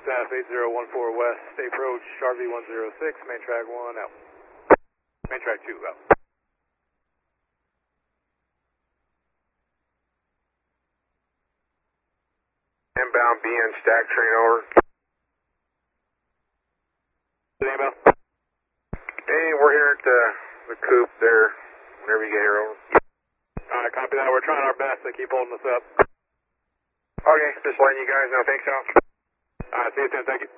staff 8014 West, approach RV106, main track 1 out. Main track 2 out. Inbound BN stack train over. Inbound. Hey, we're here at the coop there, whenever you get here over. Alright, copy that. We're trying our best to keep holding us up. Okay, just letting you guys know. Thanks, Al. Alright, see you soon. Thank you.